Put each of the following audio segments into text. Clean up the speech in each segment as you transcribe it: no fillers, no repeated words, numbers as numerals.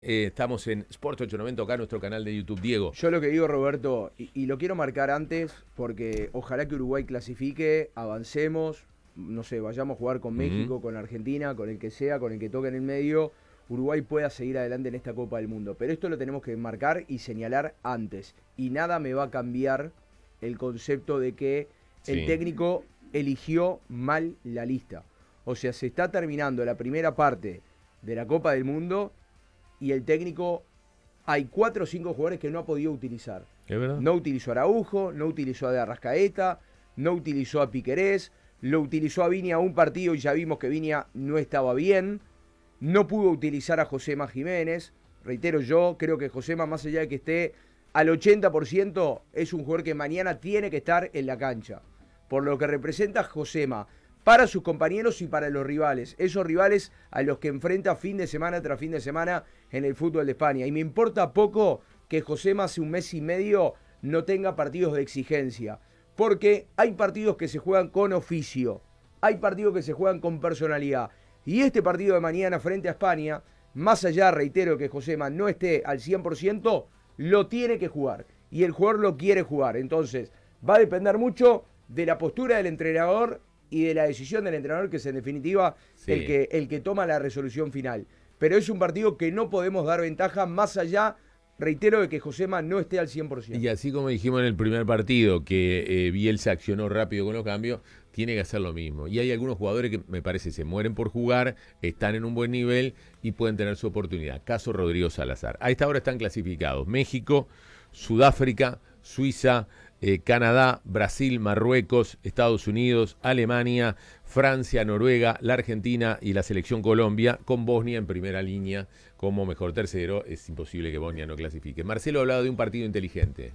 Estamos en Sport 890 acá, nuestro canal de YouTube. Diego. Yo lo que digo, Roberto, y lo quiero marcar antes, porque ojalá que Uruguay clasifique, avancemos, no sé, vayamos a jugar con Mm, México, con Argentina, con el que sea, con el que toque en el medio, Uruguay pueda seguir adelante en esta Copa del Mundo. Pero esto lo tenemos que marcar y señalar antes. Y nada me va a cambiar el concepto de que el sí, técnico eligió mal la lista. O sea, se está terminando la primera parte de la Copa del Mundo y el técnico, hay 4 o 5 jugadores que no ha podido utilizar. ¿es verdad? No utilizó a Araujo, no utilizó a De Arrascaeta, no utilizó a Piquerés, lo utilizó a Viña un partido y ya vimos que Viña no estaba bien. No pudo utilizar a Josema Jiménez. Reitero, yo creo que Josema, más allá de que esté al 80%, es un jugador que mañana tiene que estar en la cancha. Por lo que representa Josema para sus compañeros y para los rivales. Esos rivales a los que enfrenta fin de semana tras fin de semana en el fútbol de España. Y me importa poco que Josema hace un mes y medio no tenga partidos de exigencia. Porque hay partidos que se juegan con oficio. Hay partidos que se juegan con personalidad. Y este partido de mañana frente a España, más allá, reitero, que Josema no esté al 100%, lo tiene que jugar. Y el jugador lo quiere jugar. Entonces, va a depender mucho de la postura del entrenador y de la decisión del entrenador, que es en definitiva Sí. el que toma la resolución final. Pero es un partido que no podemos dar ventaja más allá, reitero, de que Josema no esté al Y 100%. así como dijimos en el primer partido, que Bielsa accionó rápido con los cambios, tiene que hacer lo mismo. Y hay algunos jugadores que me parece se mueren por jugar, están en un buen nivel y pueden tener su oportunidad. Caso Rodrigo Salazar. A esta hora están clasificados México, Sudáfrica, Suiza, Canadá, Brasil, Marruecos, Estados Unidos, Alemania, Francia, Noruega, la Argentina y la selección Colombia, con Bosnia en primera línea como mejor tercero. Es imposible que Bosnia no clasifique. Marcelo ha hablado de un partido inteligente.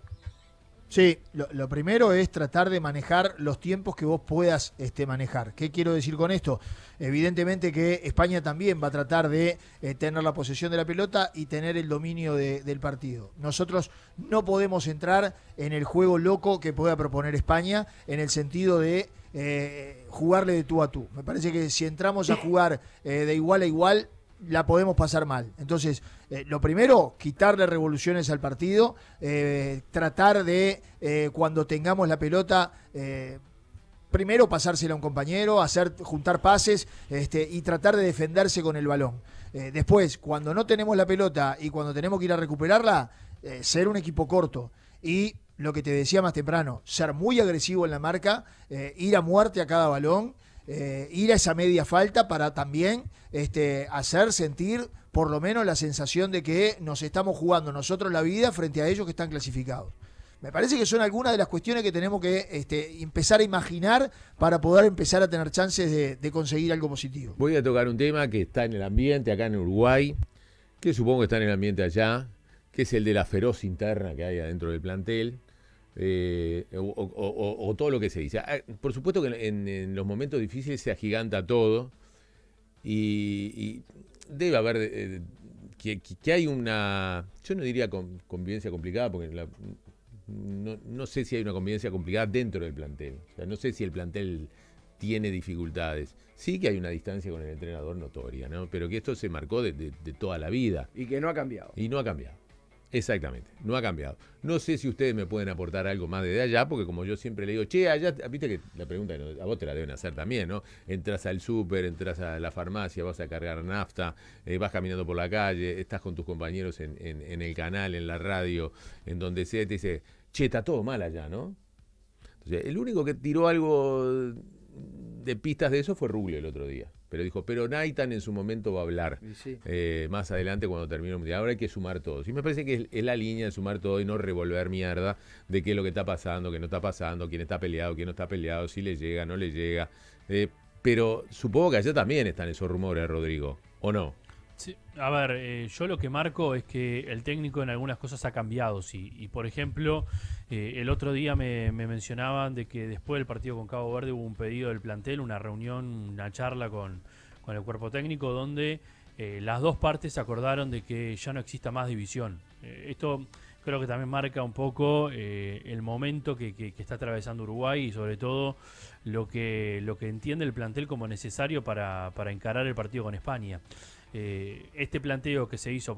Sí, lo primero es tratar de manejar los tiempos que vos puedas manejar. ¿Qué quiero decir con esto? Evidentemente que España también va a tratar de tener la posesión de la pelota y tener el dominio del partido. Nosotros no podemos entrar en el juego loco que pueda proponer España en el sentido de jugarle de tú a tú. Me parece que si entramos a jugar de igual a igual, la podemos pasar mal. Entonces, lo primero, quitarle revoluciones al partido, tratar de, cuando tengamos la pelota, primero pasársela a un compañero, juntar pases y tratar de defenderse con el balón. Después, cuando no tenemos la pelota y cuando tenemos que ir a recuperarla, ser un equipo corto. Y lo que te decía más temprano, ser muy agresivo en la marca, ir a muerte a cada balón, ir a esa media falta para también hacer sentir por lo menos la sensación de que nos estamos jugando nosotros la vida frente a ellos que están clasificados. Me parece que son algunas de las cuestiones que tenemos que empezar a imaginar para poder empezar a tener chances de conseguir algo positivo. Voy a tocar un tema que está en el ambiente acá en Uruguay, que supongo que está en el ambiente allá, que es el de la feroz interna que hay adentro del plantel. O todo lo que se dice. Por supuesto que en los momentos difíciles se agiganta todo y debe haber que hay una, yo no diría convivencia complicada, porque no sé si hay una convivencia complicada dentro del plantel. O sea, no sé si el plantel tiene dificultades. Sí que hay una distancia con el entrenador notoria, ¿no? Pero que esto se marcó de toda la vida Y que no ha cambiado. y no ha cambiado. Exactamente, no ha cambiado. No sé si ustedes me pueden aportar algo más de allá, porque como yo siempre le digo, che, allá, viste que la pregunta a vos te la deben hacer también, ¿no? Entras al súper, entras a la farmacia, vas a cargar nafta, vas caminando por la calle, estás con tus compañeros en el canal, en la radio, en donde sea, te dice, che, está todo mal allá, ¿no? Entonces, el único que tiró algo de pistas de eso fue Rubio el otro día. Pero dijo, pero Naitan en su momento va a hablar Y sí. más adelante cuando termine el mundial. Ahora hay que sumar todo. Y me parece que es la línea de sumar todo y no revolver mierda de qué es lo que está pasando, qué no está pasando, quién está peleado, quién no está peleado, si le llega, no le llega. Pero supongo que allá también están esos rumores, Rodrigo, ¿o no? Sí, a ver, yo lo que marco es que el técnico en algunas cosas ha cambiado, sí. Y por ejemplo, el otro día me mencionaban de que después del partido con Cabo Verde hubo un pedido del plantel, una reunión, una charla con el cuerpo técnico donde las dos partes acordaron de que ya no exista más división. Esto creo que también marca un poco el momento que está atravesando Uruguay y sobre todo lo que entiende el plantel como necesario para encarar el partido con España. este planteo que se hizo